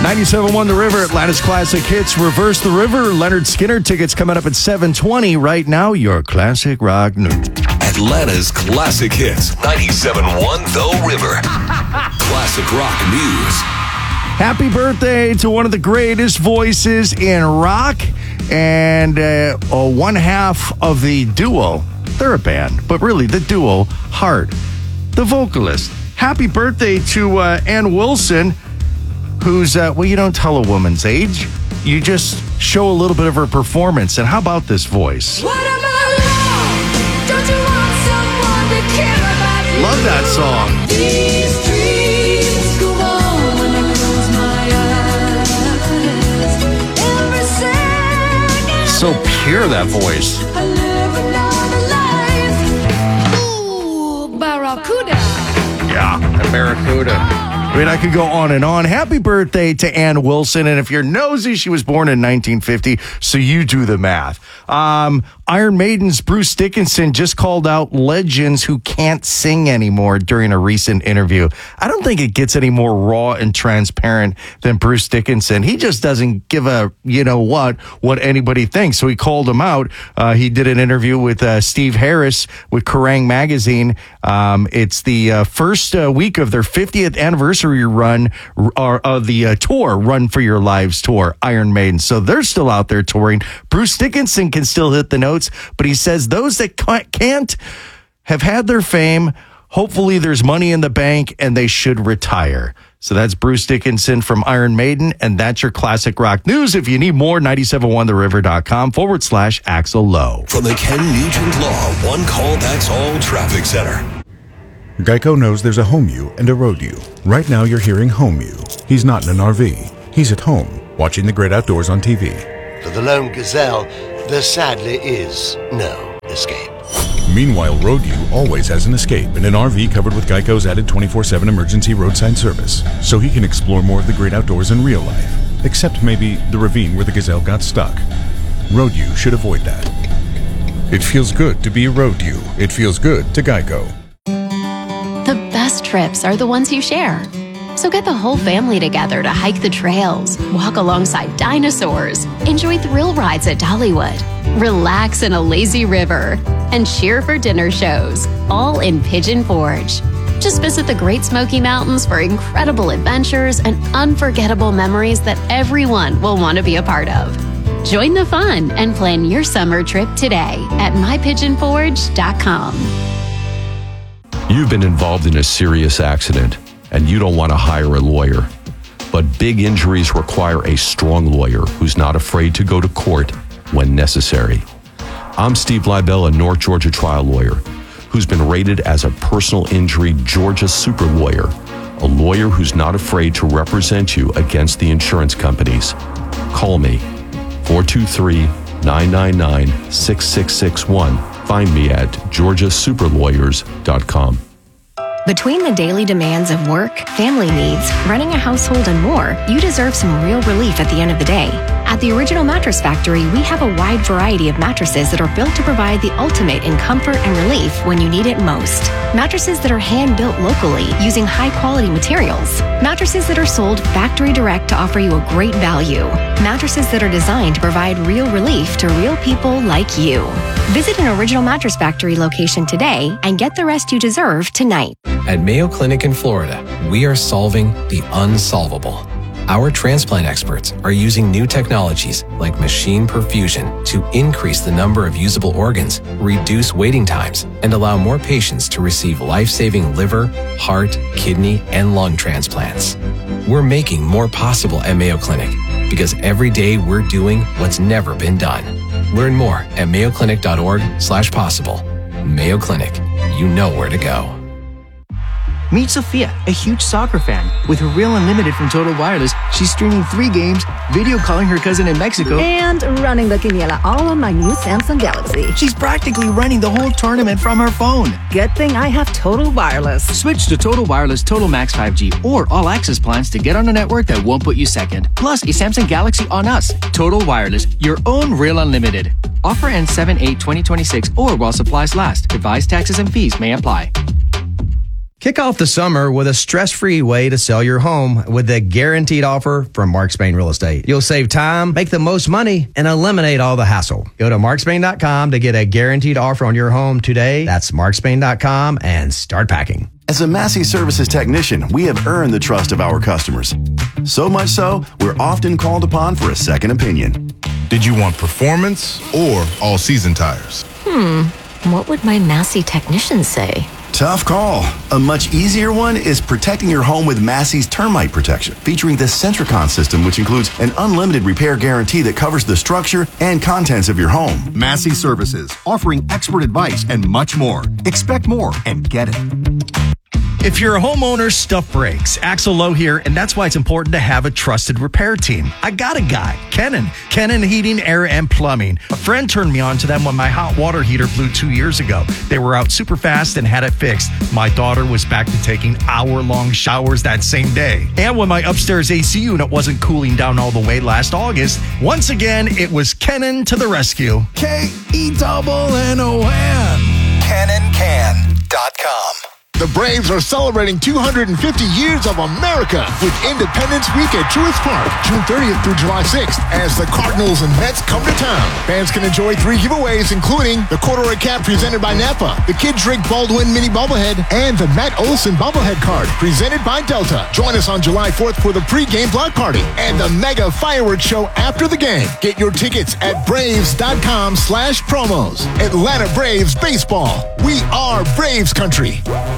97.1 The River, Atlanta's Classic Hits. Reverse the River. Leonard Skinner tickets coming up at 7:20. Right now, your Classic Rock News. Atlanta's Classic Hits. 97.1 The River. Classic Rock News. Happy birthday to one of the greatest voices in rock and one half of the duo. They're a band, but really the duo, Heart, the vocalist. Happy birthday to Ann Wilson, who's, you don't tell a woman's age. You just show a little bit of her performance. And how about this voice? What about love? Don't you want someone to care about you? Love that song. These dreams go on when I close my eyes. Every second So pure, that voice. I live another life. Ooh, Barracuda. Yeah, a Barracuda. I mean, I could go on and on. Happy birthday to Ann Wilson. And if you're nosy, she was born in 1950, so you do the math. Iron Maiden's Bruce Dickinson just called out legends who can't sing anymore during a recent interview. I don't think it gets any more raw and transparent than Bruce Dickinson. He just doesn't give a, what anybody thinks. So he called him out. He did an interview with Steve Harris with Kerrang! Magazine. It's the first week of their 50th anniversary run of the tour, Run for Your Lives tour, Iron Maiden. So they're still out there touring. Bruce Dickinson can still hit the notes, but he says those that can't have had their fame. Hopefully there's money in the bank and they should retire. So that's Bruce Dickinson from Iron Maiden, and that's your Classic Rock News. If you need more, 971theriver.com/Axel Lowe. From the Ken Nugent Law One Call That's All Traffic Center. Geico knows there's a home you and a road you. Right now you're hearing home you. He's not in an RV. He's at home, watching the great outdoors on TV. For the lone gazelle, there sadly is no escape. Meanwhile, road you always has an escape in an RV covered with Geico's added 24/7 emergency roadside service, so he can explore more of the great outdoors in real life, except maybe the ravine where the gazelle got stuck. Road you should avoid that. It feels good to be a road you. It feels good to Geico. The best trips are the ones you share. So get the whole family together to hike the trails, walk alongside dinosaurs, enjoy thrill rides at Dollywood, relax in a lazy river, and cheer for dinner shows, all in Pigeon Forge. Just visit the Great Smoky Mountains for incredible adventures and unforgettable memories that everyone will want to be a part of. Join the fun and plan your summer trip today at mypigeonforge.com. You've been involved in a serious accident and you don't want to hire a lawyer. But big injuries require a strong lawyer who's not afraid to go to court when necessary. I'm Steve Leibel, a North Georgia trial lawyer who's been rated as a personal injury Georgia super lawyer, a lawyer who's not afraid to represent you against the insurance companies. Call me, 423-999-6661. Find me at georgiasuperlawyers.com. Between the daily demands of work, family needs, running a household, and more, you deserve some real relief at the end of the day. At the Original Mattress Factory, we have a wide variety of mattresses that are built to provide the ultimate in comfort and relief when you need it most. Mattresses that are hand-built locally using high-quality materials. Mattresses that are sold factory direct to offer you a great value. Mattresses that are designed to provide real relief to real people like you. Visit an Original Mattress Factory location today and get the rest you deserve tonight. At Mayo Clinic in Florida, we are solving the unsolvable. Our transplant experts are using new technologies like machine perfusion to increase the number of usable organs, reduce waiting times, and allow more patients to receive life-saving liver, heart, kidney, and lung transplants. We're making more possible at Mayo Clinic because every day we're doing what's never been done. Learn more at mayoclinic.org/possible. Mayo Clinic, you know where to go. Meet Sophia, a huge soccer fan. With her Real Unlimited from Total Wireless, she's streaming 3 games, video calling her cousin in Mexico, and running the quiniela all on my new Samsung Galaxy. She's practically running the whole tournament from her phone. Good thing I have Total Wireless. Switch to Total Wireless Total Max 5G or All Access plans to get on a network that won't put you second. Plus, a Samsung Galaxy on us. Total Wireless, your own Real Unlimited. Offer ends 7/8/2026 or while supplies last. Device taxes and fees may apply. Kick off the summer with a stress-free way to sell your home with a guaranteed offer from Mark Spain Real Estate. You'll save time, make the most money, and eliminate all the hassle. Go to markspain.com to get a guaranteed offer on your home today. That's markspain.com and start packing. As a Massey Services technician, we have earned the trust of our customers. So much so, we're often called upon for a second opinion. Did you want performance or all-season tires? What would my Massey technician say? Tough call. A much easier one is protecting your home with Massey's Termite Protection, featuring the Centricon system, which includes an unlimited repair guarantee that covers the structure and contents of your home. Massey Services, offering expert advice and much more. Expect more and get it. If you're a homeowner, stuff breaks. Axel Lowe here, and that's why it's important to have a trusted repair team. I got a guy, Kenan Heating, Air, and Plumbing. A friend turned me on to them when my hot water heater blew 2 years ago. They were out super fast and had it fixed. My daughter was back to taking hour-long showers that same day. And when my upstairs AC unit wasn't cooling down all the way last August, once again, it was Kenan to the rescue. KENNON. KenonCan.com. The Braves are celebrating 250 years of America with Independence Week at Truist Park, June 30th through July 6th, as the Cardinals and Mets come to town. Fans can enjoy 3 giveaways, including the corduroy cap presented by Napa, the Kid Drake Baldwin mini bobblehead, and the Matt Olson bobblehead card presented by Delta. Join us on July 4th for the pregame block party and the mega fireworks show after the game. Get your tickets at braves.com/promos. Atlanta Braves baseball. We are Braves country.